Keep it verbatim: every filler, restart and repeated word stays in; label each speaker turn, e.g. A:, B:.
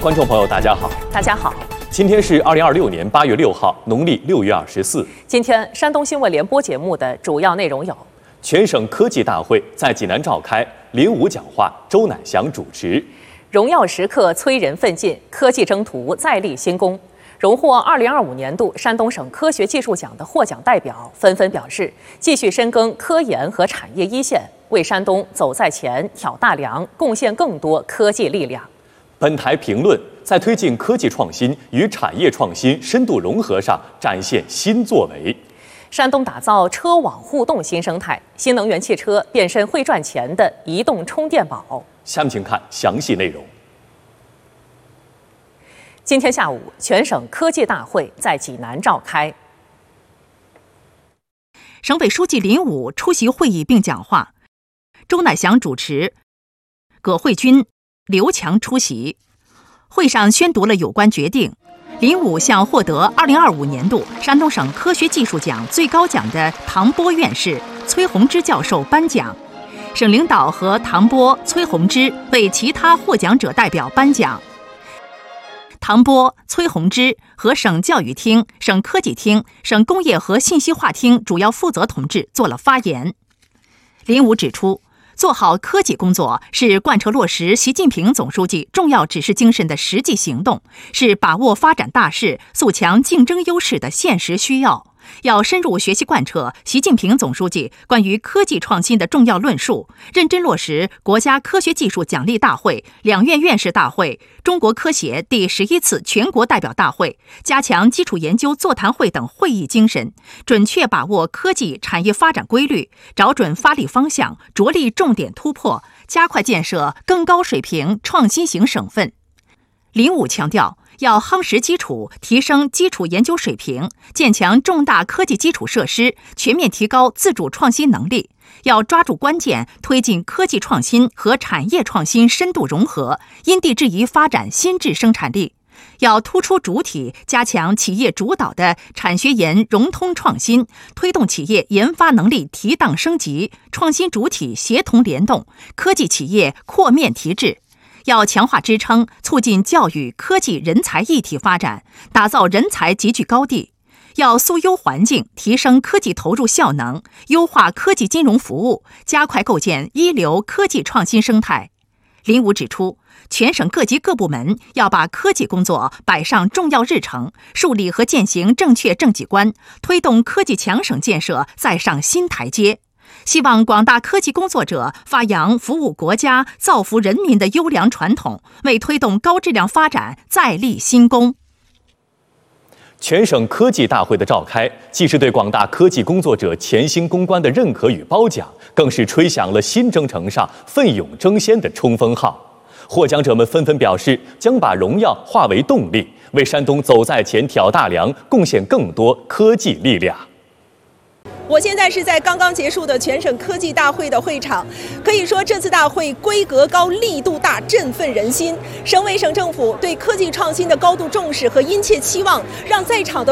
A: 观众朋友，大家好，
B: 大家好。
A: 今天是二零二六年八月六号，农历六月二十四。
B: 今天山东新闻联播节目的主要内容有：
A: 全省科技大会在济南召开，林武讲话，周乃祥主持；
B: 荣耀时刻催人奋进，科技征途再立新功。荣获二零二五年度山东省科学技术奖的获奖代表纷纷表示，继续深耕科研和产业一线，为山东走在前、挑大梁，贡献更多科技力量。
A: 本台评论在推进科技创新与产业创新深度融合上展现新作为。
B: 山东打造车网互动新生态，新能源汽车变身会赚钱的移动充电宝。
A: 下面请看详细内容。
B: 今天下午，全省科技大会在济南召开。
C: 省委书记林武出席会议并讲话，周乃祥主持，葛慧军、刘强出席。会上宣读了有关决定。林武向获得二零二五年度山东省科学技术奖最高奖的唐波院士、崔洪之教授颁奖。省领导和唐波、崔洪之为其他获奖者代表颁奖。唐波、崔洪之和省教育厅、省科技厅、省工业和信息化厅主要负责同志做了发言。林武指出，做好科技工作是贯彻落实习近平总书记重要指示精神的实际行动，是把握发展大势、塑强竞争优势的现实需要。要深入学习贯彻习近平总书记关于科技创新的重要论述，认真落实国家科学技术奖励大会、两院院士大会、中国科协第十一次全国代表大会、加强基础研究座谈会等会议精神，准确把握科技产业发展规律，找准发力方向，着力重点突破，加快建设更高水平创新型省份。林武强调，要夯实基础，提升基础研究水平，建强重大科技基础设施，全面提高自主创新能力。要抓住关键，推进科技创新和产业创新深度融合，因地制宜发展新质生产力。要突出主体，加强企业主导的产学研融通创新，推动企业研发能力提档升级，创新主体协同联动，科技企业扩面提质。要强化支撑，促进教育、科技、人才一体发展，打造人才集聚高地。要塑优环境，提升科技投入效能，优化科技金融服务，加快构建一流科技创新生态。林武指出，全省各级各部门要把科技工作摆上重要日程，树立和践行正确政绩观，推动科技强省建设再上新台阶。希望广大科技工作者发扬服务国家、造福人民的优良传统，为推动高质量发展再立新功。
A: 全省科技大会的召开，既是对广大科技工作者潜心攻关的认可与褒奖，更是吹响了新征程上奋勇争先的冲锋号。获奖者们纷纷表示，将把荣耀化为动力，为山东走在前、挑大梁贡献更多科技力量。
D: 我现在是在刚刚结束的全省科技大会的会场，可以说这次大会规格高、力度大、振奋人心。省委省政府对科技创新的高度重视和殷切期望，让在场的